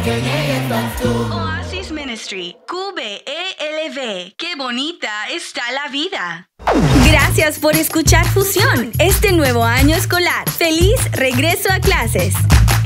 que llegues estás tú. Oasis Ministry, QBELV. Qué bonita está la vida. Gracias por escuchar Fusión este nuevo año escolar. ¡Feliz regreso a clases!